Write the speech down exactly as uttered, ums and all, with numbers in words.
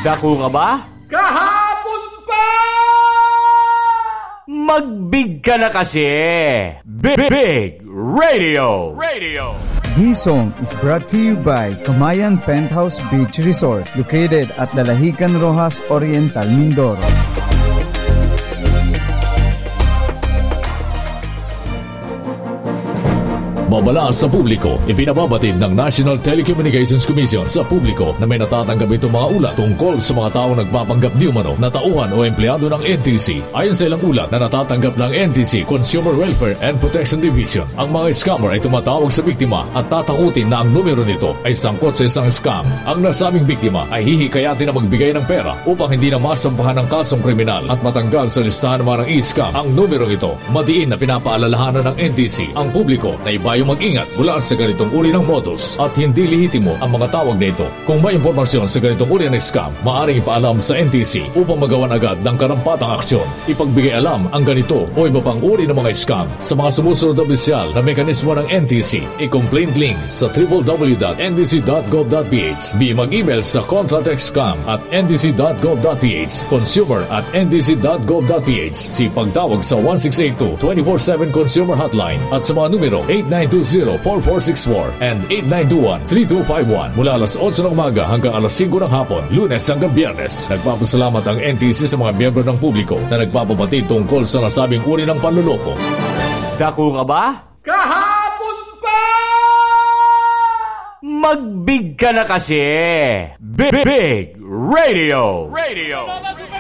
Dako nga ba? Kahapon pa! Magbig ka na kasi! Big, Big Radio! Radio! This song is brought to you by Kamayan Penthouse Beach Resort, located at Dalahican Rojas Oriental, Mindoro. Babala sa publiko, ipinababatid ng National Telecommunications Commission sa publiko na may natatanggap itong mga ulat tungkol sa mga taong nagpapanggap di umano na tauhan o empleyado ng N T C. Ayon sa ilang ulat na natatanggap ng N T C Consumer Welfare and Protection Division, ang mga scammer ay tumatawag sa biktima at tatakutin na ang numero nito ay sangkot sa isang scam. Ang nasabing biktima ay hihikayatin na magbigay ng pera upang hindi na masampahan ng kasong kriminal at matanggal sa listahan ng mga e-scam. Ang numero ito, madiin na pinapaalalahanan ng N T C ang publiko na iba yung mag-ingat mula sa ganitong uri ng modus at hindi lihitimo ang mga tawag nito. Kung may impormasyon sa ganitong uri ng scam, maaaring ipaalam sa N T C upang magawan agad ng karampatang aksyon. Ipagbigay alam ang ganito o iba pang uri ng mga scam sa mga sumusunod na opisyal na mekanismo ng N T C. I-complaint link sa w w w dot n t c dot gov dot p h. Di mag-email sa contratexcam at n t c dot gov dot p h, consumer at n t c dot gov dot p h. Si pagtawag sa one six eight two, two four seven Consumer Hotline at sa mga numero eight nine two zero, four four six four and eight nine two one, three two five one mula alas otso ng umaga hanggang alas singko ng hapon, Lunes hanggang Biyernes. Nagpapasalamat ang N T C sa mga miyembro ng publiko na nagpapabatid tungkol sa nasabing uri ng panluloko. Dako nga ba? Kahapon pa! Magbig ka na kasi! Big, Big Radio! Radio!